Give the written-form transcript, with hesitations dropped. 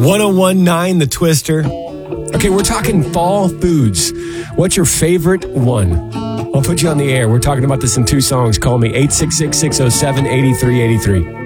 1019 The Twister. Okay, we're talking fall foods. What's your favorite one? I'll put you on the air. We're talking about this in 2 songs. Call me 866-607-8383.